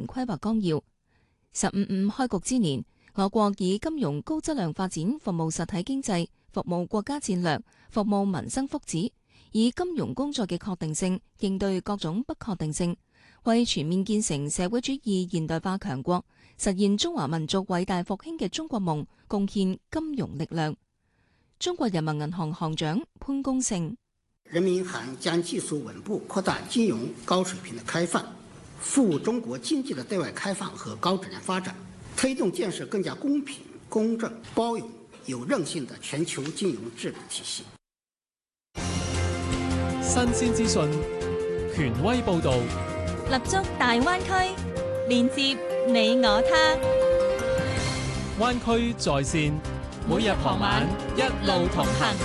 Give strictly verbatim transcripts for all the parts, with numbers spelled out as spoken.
年規劃綱要。十五五開局之年，我國以金融高質量發展服務實體經濟，服務國家戰略，服務民生福祉，以金融工作嘅確定性應對各種不確定性，為全面建成社會主義現代化強國，實現中華民族偉大復興嘅中國夢，貢獻金融力量。中國人民銀行行長潘功勝： 人民銀行將繼續穩步擴大金融高水平的開放，服務中國經濟的對外開放和高質量發展，推動建設更加公平、公正、包容、有韌性的全球金融治理體系。 新鮮資訊，權威報導， 立足大灣區，連接你我他。 灣區在線，每日傍晚一路同行。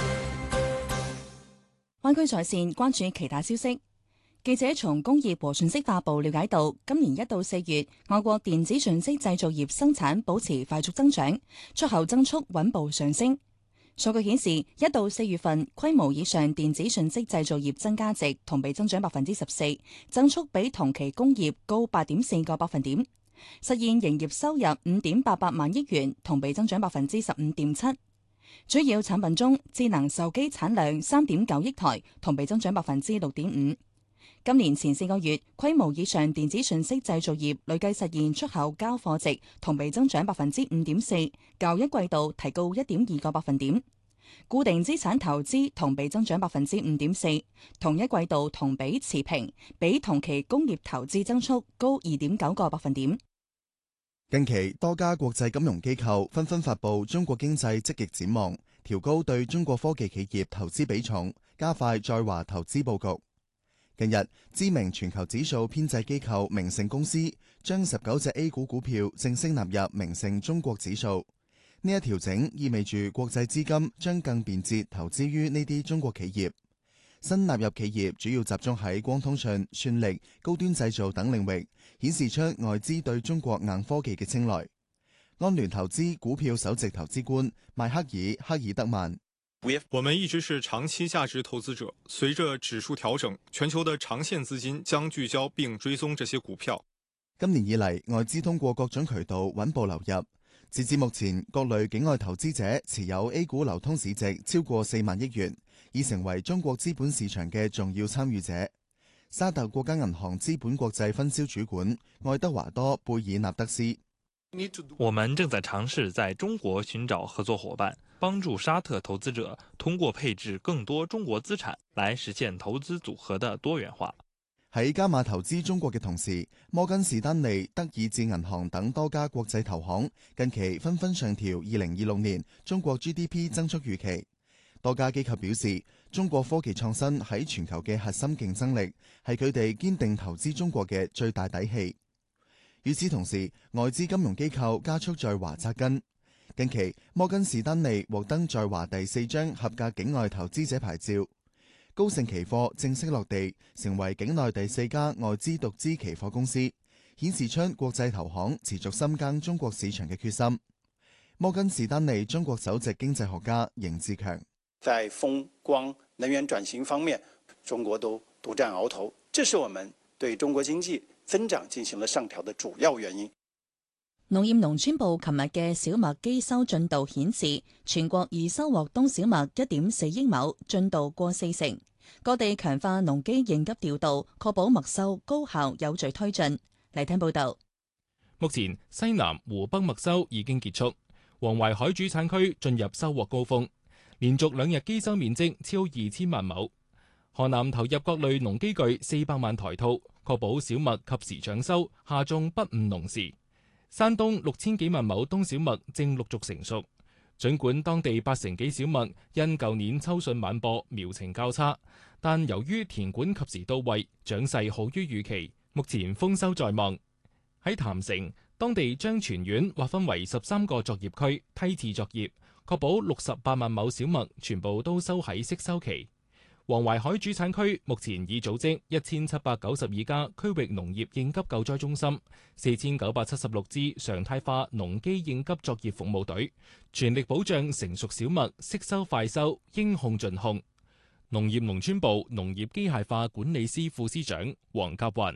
灣區在線關注其他消息。記者從工業和信息化部了解到，今年一到四月，我國電子信息製造業生產保持快速增長，出口增速穩步上升。數據顯示，一到四月份規模以上電子信息製造業增加值同比增長百分之十四，增速比同期工業高八點四個百分點，實現營業收入五點八八萬億元，同比增長百分之十五點七。主要產品中，智能手機產量三點九億台，同比增長百分之六點五。今年前四個月，規模以上電子信息製造業累計實現出口交貨值同比增長百分之五點四，較一季度提高一點二個百分點。固定資產投資同比增長百分之五點四，同一季度同比持平，比同期工業投資增速高二點九個百分點。 近期多家國際金融機構紛紛發布中國經濟積極展望，調高對中國科技企業投資比重，加快在華投資佈局。近日，知名全球指數編製機構明晟公司將十九隻 A 股股票正式納入明晟中國指數。呢一調整意味住國際資金將更便捷投資於呢啲中國企業。新納入企業主要集中喺光通訊、算力、高端製造等領域，顯示出外資對中國硬科技嘅青睞。安聯投資股票首席投資官邁克爾·克爾德曼： 我們一直是長期價值投資者，隨着指數調整，全球的長線資金將聚焦並追蹤這些股票。 今年以嚟，外資通過各種渠道穩步流入。截至目前，各類境外投資者持有 A 股流通市值超過四萬億元，已成為中國資本市場嘅重要參與者。沙特國家銀行資本國際分銷主管愛德華多貝爾納德斯： 我們正在嘗試在中國尋找合作夥伴，幫助沙特投資者通過配置更多中國資產來實現投資組合的多元化。 喺加碼投資中國嘅同時，摩根士丹利、德意志銀行等多家國際投行近期紛紛上調二零二六年中國 G D P 增速預期。多家機構表示，中國科技創新喺全球嘅核心競爭力係佢哋堅定投資中國嘅最大底氣。與此同時，外資金融機構加速在華扎根。近期，摩根士丹利獲得在華第四張合格境外投資者牌照。高盛期貨正式落地，成為境內第四家外資獨資期貨公司，顯示出國際投行持續深耕中國市場嘅決心。摩根士丹利中國首席經濟學家邢志強： 在風光能源轉型方面，中國都獨佔鰲頭，這是我們對中國經濟增長進行了上調的主要原因。 農業農村部琴日嘅小麥機收進度顯示，全國已收穫冬小麥一點四億畝，進度過四成。各地強化農機應急調度，確保麥收高效有序推進。嚟聽報道。 目前西南、湖北麥收已經結束，黃淮海主產區進入收穫高峰，連續兩日機收面積超二千萬畝。河南投入各類農機具四百萬台套，確保小麥及時搶收，夏種不誤農時。山東六千幾萬畝冬小麥正陸續成熟，儘管當地八成幾小麥因舊年秋筍晚播苗情較差，但由於田管及時到位，長勢好於預期，目前豐收在望。喺譚城，當地將全縣劃分為十三個作業區，梯次作業，確保六十八萬畝小麥全部都收喺適收期。黃淮海主產區目前已組織一千七百九十二家區域農業應急救災中心，四千九百七十六支常態化農機應急作業服務隊，全力保障成熟小麥適收快收，應控盡控。農業農村部農業機械化管理司副司長黃甲雲：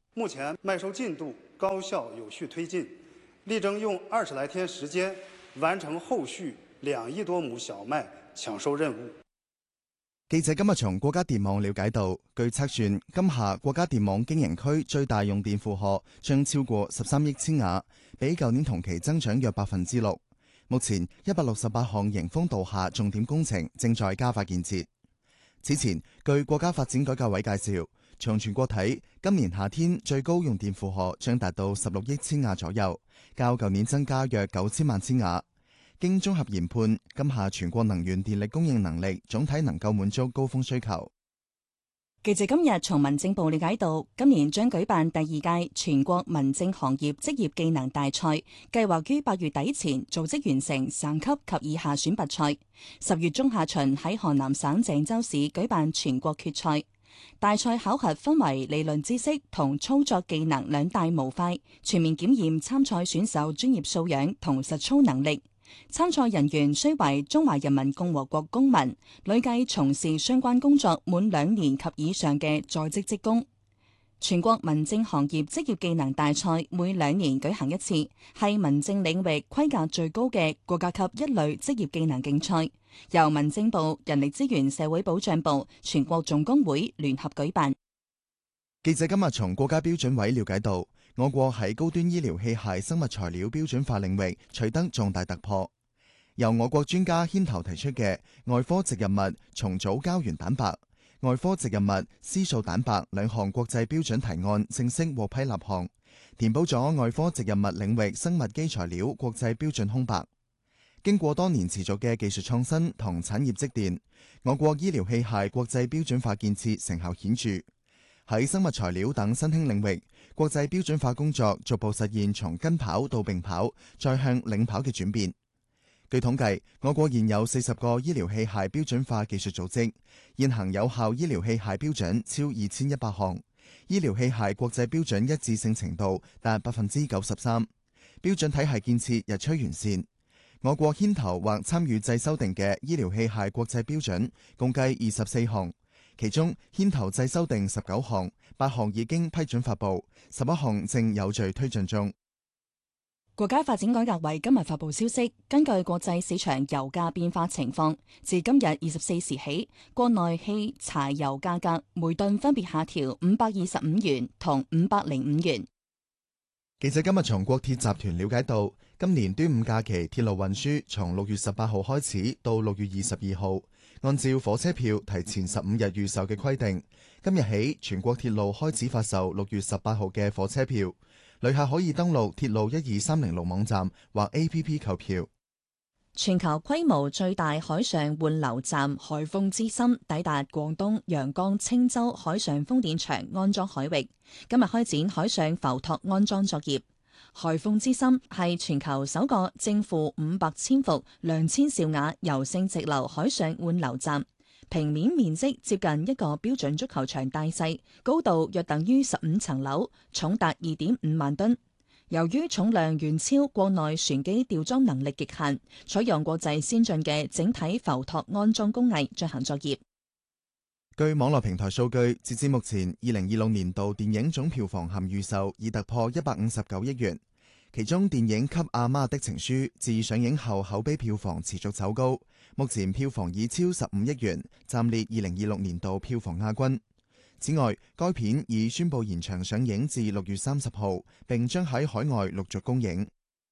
目前賣售進度高效有序推進，力爭用二十來天時間完成後續兩億多畝小麥搶收任務。 記者今日從國家電網了解到，據測算，今夏國家電網經營區最大用電負荷將超過十三億千瓦，比舊年同期增長約百分之六。目前一百六十八項迎峰導廈重點工程正在加快建設。此前，據國家發展改革委介紹，從全國睇，今年夏天最高用電負荷將達到十六億千瓦左右，較舊年增加約九千萬千瓦。經綜合研判，今夏全國能源電力供應能力總體能夠滿足高峰需求。 記者今日從民政部了解到，今年將舉辦第二屆全國民政行業職業技能大賽，計劃於八月底前組織完成省級及以下選拔賽，十月中下旬喺河南省鄭州市舉辦全國決賽。大賽考核分為理論知識同操作技能兩大模塊，全面檢驗參賽選手專業素養同實操能力。參賽人員須為中華人民共和國公民，累計從事相關工作滿兩年及以上嘅在職職工。全國民政行業職業技能大賽每兩年舉行一次，係民政領域規格最高嘅國家級一類職業技能競賽，由民政部、人力資源社會保障部、全國總工會聯合舉辦。 記者今日從國家標準委了解到，我國喺高端醫療器械生物材料標準化領域取得重大突破。由我國專家牽頭提出嘅外科植入物重組膠原蛋白、外科植入物絲素蛋白兩項國際標準提案正式獲批立項，填補咗外科植入物領域生物基材料國際標準空白。經過多年持續嘅技術創新同產業積澱，我國醫療器械國際標準化建設成效顯著。喺生物材料等新興領域，國際標準化工作逐步實現從跟跑到並跑，再向領跑嘅轉變。據統計，我國現有四十個醫療器械標準化技術組織，現行有效醫療器械標準超二千一百項，醫療器械國際標準一致性程度達百分之九十三，標準體系建設日趨完善。我國牽頭或參與制修訂嘅醫療器械國際標準共計二十四項。其中牽頭制修訂十九項，八項已經批准發布，十一項正有序推進中。 國家發展改革委今日發布消息，根據國際市場油價變化情況，自今日二十四時起，國內汽柴油價格每噸分別下調五百二十五元同五百零五元。 記者今日從國鐵集團了解到，今年端午假期鐵路運輸從六月十八號開始到六月二十二號。按照火車票提前十五日預售嘅規定，今日起全國鐵路開始發售六月十八號嘅火車票，旅客可以登錄鐵路一二三零六網站或 A P P 購票。 全球規模最大海上換流站海豐之心抵達廣東陽江青州海上風電場安裝海域，今日開展海上浮托安裝作業。海豐之心係全球首個正負五百千伏兩千兆瓦柔性直流海上換流站，平面面積接近一個標準足球場大細，高度約等於十五層樓，重達二點五萬噸。由於重量遠超國內船機吊裝能力極限，採用國際先進嘅整體浮托安裝工藝進行作業。 據網絡平台數據，截至目前，二零二六年度電影總票房含預售已突破一百五十九億元。其中，電影《給阿媽的情書》自上映後口碑票房持續走高，目前票房已超十五億元，暫列二零二六年度票房亞軍。此外，該片已宣布延長上映至六月三十號，並將喺海外陸續公映。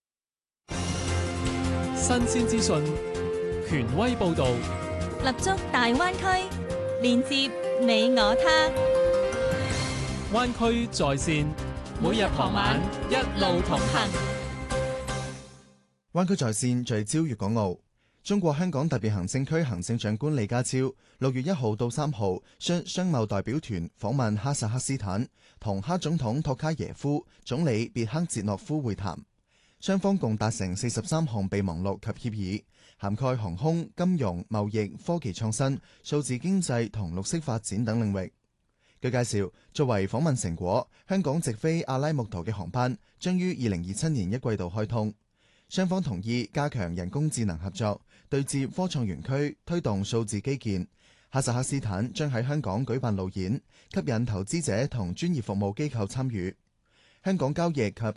新鮮資訊，權威報導， 立足大灣區，連接你我他。 灣區在線，每日傍晚一路同行。 灣區在線聚焦粵港澳。中國香港特別行政區行政長官李家超六月一號到三號率商貿代表團訪問哈薩克斯坦，同哈總統托卡耶夫、總理別克捷諾夫會談，雙方共達成四十三項備忘錄及協議，涵蓋航空、金融、貿易、科技創新、數字經濟同綠色發展等領域。據介紹，作為訪問成果，香港直飛阿拉木圖嘅航班將於二零二七年一季度開通。雙方同意加強人工智能合作，對接科創園區，推動數字基建。 哈薩克斯坦將喺香港舉辦路演，吸引投資者同專業服務機構參與。香港交易及